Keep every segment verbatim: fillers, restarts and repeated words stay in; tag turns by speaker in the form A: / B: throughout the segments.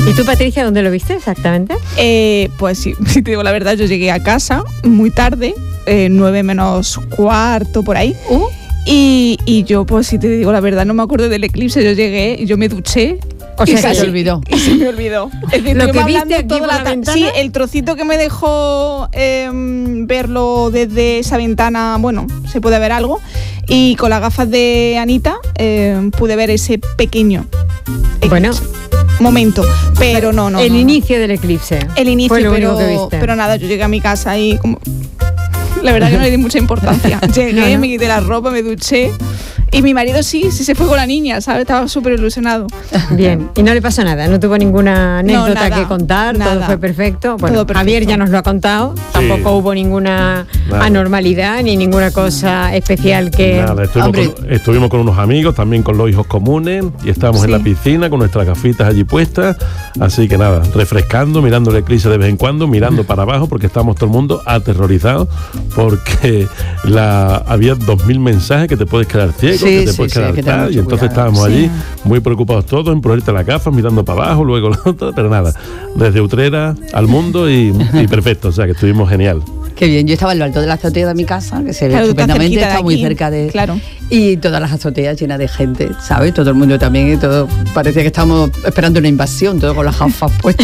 A: ¿Y tú, Patricia, dónde lo viste exactamente?
B: Eh, pues sí, si te digo la verdad, yo llegué a casa muy tarde, eh, nueve menos cuarto, por ahí.
A: Uh.
B: Y, y yo, pues si te digo la verdad, no me acuerdo del eclipse. Yo llegué y yo me duché.
A: O sea,
B: y
A: que
B: se
A: te olvidó.
B: Y se me olvidó. Es decir,
A: lo que viste
B: hablando
A: aquí
B: toda
A: por
B: la
A: la
B: ta-
A: ventana.
B: Sí, el trocito que me dejó eh, verlo desde esa ventana, bueno, se puede ver algo. Y con las gafas de Anita eh, pude ver ese pequeño eclipse.
A: Bueno,
B: momento, pero no, no.
A: El
B: no,
A: inicio no. del eclipse.
B: El inicio,
A: fue lo
B: pero,
A: único que viste.
B: pero nada, yo llegué a mi casa y como... La verdad que no le di mucha importancia. Llegué,
A: no, no.
B: me quité la ropa, me duché. Y mi marido sí, sí se fue con la niña, ¿sabes? Estaba súper ilusionado.
A: Bien, y no le pasó nada, no tuvo ninguna anécdota
B: No, nada,
A: que contar,
B: nada.
A: todo fue perfecto. Bueno,
B: Todo perfecto.
A: Javier ya nos lo ha contado, sí. Tampoco hubo ninguna nada. anormalidad ni ninguna cosa especial que...
C: Nada, estuvimos con, estuvimos con unos amigos, también con los hijos comunes, y estábamos sí. en la piscina con nuestras gafitas allí puestas, así que nada, refrescando, mirando el eclipse de vez en cuando, mirando para abajo, porque estábamos todo el mundo aterrorizados, porque la, había dos mil mensajes que te puedes quedar ciego, sí, que te sí, puedes sí, quedar tal, y entonces cuidado. estábamos sí. allí muy preocupados todos en ponerte las gafas, mirando para abajo, luego la otra, pero nada, desde Utrera al mundo y, y perfecto, o sea que estuvimos genial.
D: Qué bien, yo estaba en lo alto de la azotea de mi casa, que se ve claro, estupendamente, está muy cerca de...
B: Claro.
D: Y todas las azoteas llenas de gente, ¿sabes? Todo el mundo también, y todo, parecía que estábamos esperando una invasión, todo con las gafas puestas.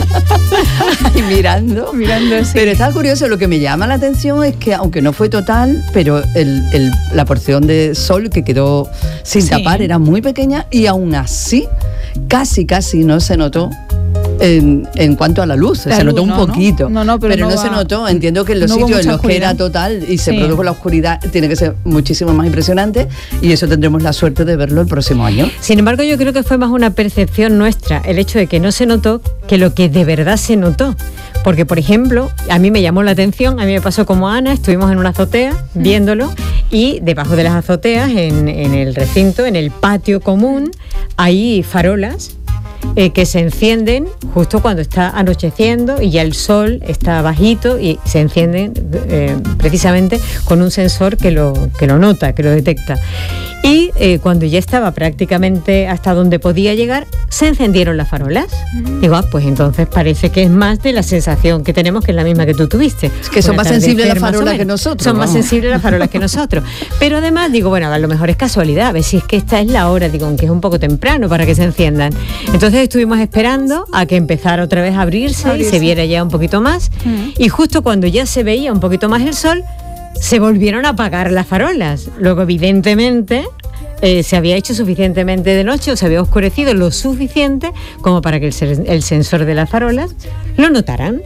D: y mirando.
B: Mirando, sí.
D: Pero está curioso, lo que me llama la atención es que, aunque no fue total, pero el, el, la porción de sol que quedó sin sí. tapar era muy pequeña y aún así casi, casi no se notó. En, en cuanto a la luz, la se notó luz, un
B: no,
D: poquito,
B: no, no, pero,
D: pero
B: no,
D: no
B: va,
D: se notó. Entiendo que en los
B: no
D: sitios en los
B: oscuridad.
D: que era total y se
B: sí.
D: produjo la oscuridad, tiene que ser muchísimo más impresionante y eso tendremos la suerte de verlo el próximo año.
A: Sin embargo, yo creo que fue más una percepción nuestra, el hecho de que no se notó, que lo que de verdad se notó. Porque, por ejemplo, a mí me llamó la atención, a mí me pasó como a Ana, estuvimos en una azotea mm. viéndolo y debajo de las azoteas, en, en el recinto, en el patio común, hay farolas Eh, que se encienden justo cuando está anocheciendo y ya el sol está bajito y se encienden eh, precisamente con un sensor que lo, que lo nota, que lo detecta. Y eh, cuando ya estaba prácticamente hasta donde podía llegar, se encendieron las farolas. Mm. Digo, ah, pues entonces parece que es más de la sensación que tenemos, que es la misma que tú tuviste.
D: Es que son más sensibles las farolas que nosotros.
A: Son
D: vamos.
A: más sensibles las farolas que nosotros. Pero además, digo, bueno, a lo mejor es casualidad, a ver si es que esta es la hora, digo, aunque es un poco temprano para que se enciendan. Entonces estuvimos esperando a que empezara otra vez a abrirse, abrirse. y se viera ya un poquito más. Mm. Y justo cuando ya se veía un poquito más el sol, se volvieron a apagar las farolas. Luego, evidentemente, eh, se había hecho suficientemente de noche o se había oscurecido lo suficiente como para que el, el sensor de las farolas lo notaran.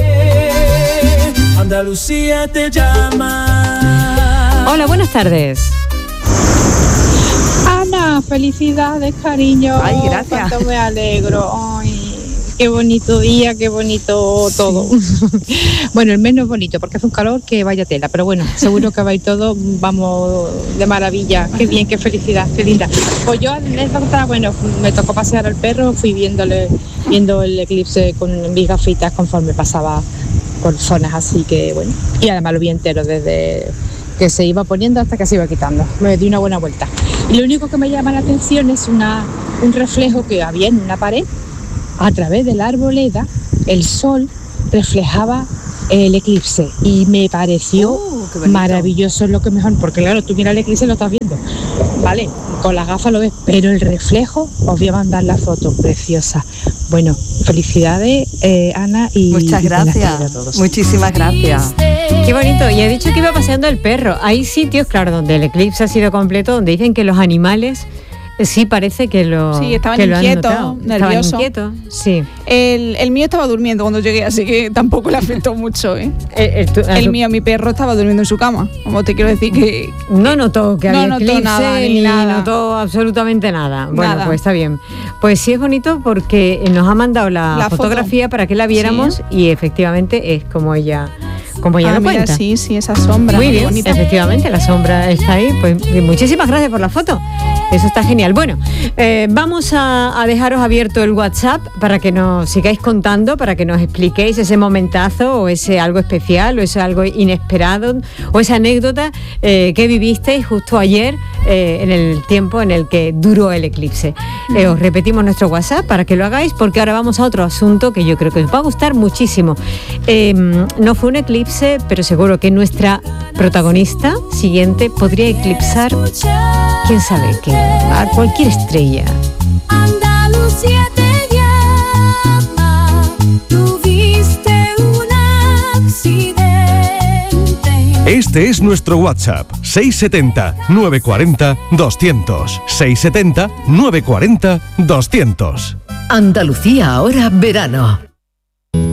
E: Andalucía te llama.
A: Hola, buenas tardes.
F: Ana, felicidades, cariño.
D: Ay, gracias.
F: Cuánto me alegro. Ay, qué bonito día, qué bonito todo. Sí. Bueno, el menos bonito porque hace un calor que vaya tela, pero bueno, seguro que va a ir todo, vamos, de maravilla. Qué bien, qué felicidad, qué linda. Pues yo, anécdota, bueno, me tocó pasear al perro, fui viéndole, viendo el eclipse con mis gafitas conforme pasaba por zonas así que, bueno, y además lo vi entero desde que se iba poniendo hasta que se iba quitando. Me di una buena vuelta. Y lo único que me llama la atención es una, un reflejo que había en una pared. A través de la arboleda, el sol reflejaba el eclipse y me pareció
D: oh,
F: maravilloso, es lo que mejor, porque claro, tú miras el eclipse y lo estás viendo, vale, con las gafas lo ves, pero el reflejo, os voy a mandar la foto, preciosa. Bueno, felicidades, eh, Ana, y
D: muchas
F: y
D: gracias,
F: a todos.
D: Muchísimas gracias.
A: Qué bonito, y he dicho que iba paseando el perro. Hay sitios, claro, donde el eclipse ha sido completo, donde dicen que los animales sí parece que lo
B: Sí, estaban
A: que lo
B: inquietos,
A: han
B: nerviosos.
A: Estaban inquietos, sí.
B: El, el mío estaba durmiendo cuando llegué, así que tampoco le afectó mucho, ¿eh?
A: El, el, tu,
B: el mío, mi perro, estaba durmiendo en su cama. Como te quiero decir que...
A: No notó que
B: no
A: había
B: notó
A: eclipse,
B: nada, ni
A: ni
B: nada.
A: notó absolutamente nada. Bueno,
B: Nada.
A: pues está bien. Pues sí es bonito porque nos ha mandado la,
B: La
A: fotografía
B: foto.
A: para que la viéramos
B: Sí.
A: y efectivamente es como ella como ella
B: Ah,
A: lo
B: mira,
A: cuenta.
B: sí, sí, esa sombra.
A: Muy
B: qué
A: bien,
B: bonita.
A: efectivamente, la sombra está ahí. Pues muchísimas gracias por la foto. Eso está genial. Bueno, eh, vamos a, a dejaros abierto el WhatsApp para que nos sigáis contando, para que nos expliquéis ese momentazo o ese algo especial o ese algo inesperado o esa anécdota eh, que vivisteis justo ayer eh, en el tiempo en el que duró el eclipse. Eh, os repetimos nuestro WhatsApp para que lo hagáis, porque ahora vamos a otro asunto que yo creo que os va a gustar muchísimo. Eh, no fue un eclipse, pero seguro que nuestra protagonista siguiente podría eclipsar, quién sabe qué, a cualquier estrella.
G: Andalucía te llama, tuviste un accidente.
H: Este es nuestro WhatsApp, seis setenta, novecientos cuarenta, doscientos. seis setenta, novecientos cuarenta, doscientos.
I: Andalucía ahora verano.